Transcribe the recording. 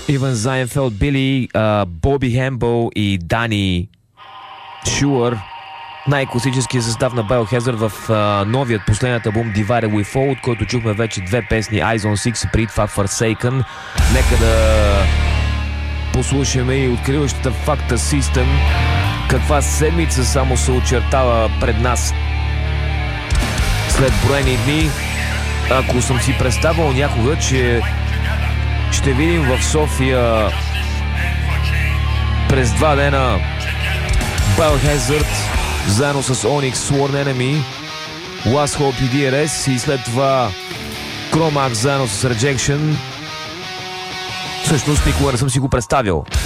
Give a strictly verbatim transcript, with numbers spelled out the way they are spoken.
Иван Зайнфелд, Били, Боби Хембъл и Дани Шуър. Най-класическия състав на Biohazard в а, новият последният албум Divided We Fall, от който чухме вече две песни, Eyes on Six и преди това Forsaken. Нека да послушаме и откриващата Facta System. Каква седмица само се очертава пред нас след броени дни. Ако съм си представил някога, че ще видим в София през два дена Biohazard заедно с Onyx, Sworn Enemy, Last Hope и ди ар ес и след това Chromax заедно с Rejection, всъщност никога не съм си го представил.